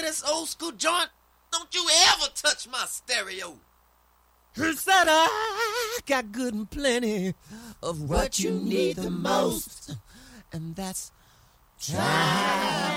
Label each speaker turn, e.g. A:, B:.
A: this old school joint. Don't you ever touch my stereo.
B: He said I got good and plenty of what you need the most, and that's try.